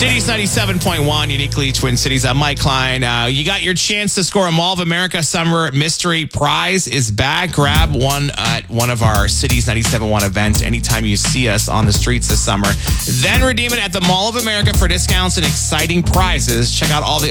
Cities 97.1, uniquely Twin Cities. I'm Mike Klein. You got your chance to score a Mall of America Summer Mystery Prize is back. Grab one at one of our Cities 97.1 events anytime you see us on the streets this summer. Then redeem it at the Mall of America for discounts and exciting prizes. Check out all the